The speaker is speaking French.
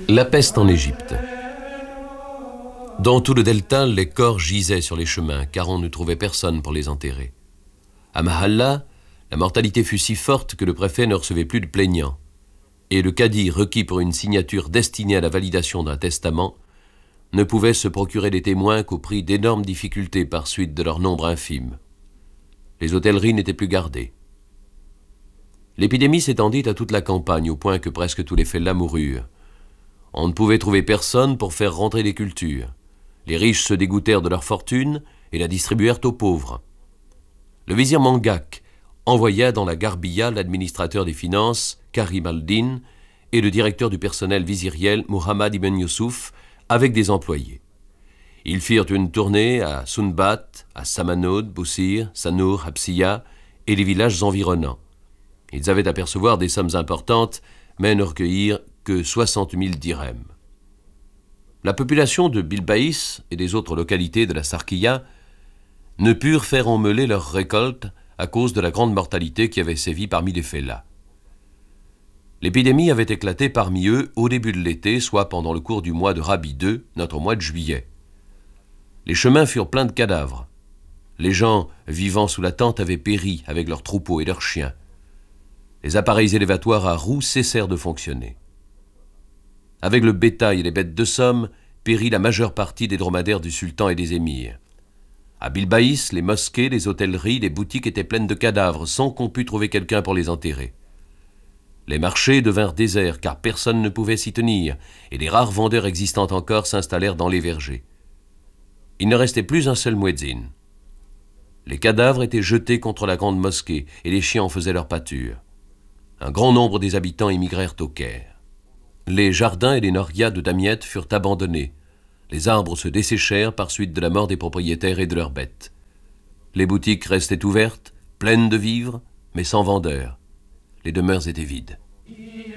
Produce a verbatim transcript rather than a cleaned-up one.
La peste en Égypte. Dans tout le delta, les corps gisaient sur les chemins, car on ne trouvait personne pour les enterrer. À Mahalla, la mortalité fut si forte que le préfet ne recevait plus de plaignants, et le cadi requis pour une signature destinée à la validation d'un testament ne pouvait se procurer des témoins qu'au prix d'énormes difficultés par suite de leur nombre infime. Les hôtelleries n'étaient plus gardées. L'épidémie s'étendit à toute la campagne, au point que presque tous les fellahs moururent. On ne pouvait trouver personne pour faire rentrer les cultures. Les riches se dégoûtèrent de leur fortune et la distribuèrent aux pauvres. Le vizir Mangak envoya dans la Garbia l'administrateur des finances, Karim al-Din, et le directeur du personnel viziriel, Muhammad ibn Youssouf, avec des employés. Ils firent une tournée à Sunbat, à Samanoud, Boussir, Sanour, Habsiya et les villages environnants. Ils avaient à percevoir des sommes importantes, mais ne recueillirent que soixante mille dirhams. La population de Bilbaïs et des autres localités de la Sarkiya ne purent faire emmeler leurs récoltes à cause de la grande mortalité qui avait sévi parmi les fellahs. L'épidémie avait éclaté parmi eux au début de l'été, soit pendant le cours du mois de Rabi deux, notre mois de juillet. Les chemins furent pleins de cadavres. Les gens vivant sous la tente avaient péri avec leurs troupeaux et leurs chiens. Les appareils élévatoires à roues cessèrent de fonctionner. Avec le bétail et les bêtes de somme, périt la majeure partie des dromadaires du sultan et des émirs. À Bilbaïs, les mosquées, les hôtelleries, les boutiques étaient pleines de cadavres, sans qu'on pût trouver quelqu'un pour les enterrer. Les marchés devinrent déserts, car personne ne pouvait s'y tenir, et les rares vendeurs existants encore s'installèrent dans les vergers. Il ne restait plus un seul muezzin. Les cadavres étaient jetés contre la grande mosquée, et les chiens en faisaient leur pâture. Un grand nombre des habitants émigrèrent au Caire. Les jardins et les norias de Damiette furent abandonnés. Les arbres se desséchèrent par suite de la mort des propriétaires et de leurs bêtes. Les boutiques restaient ouvertes, pleines de vivres, mais sans vendeurs. Les demeures étaient vides.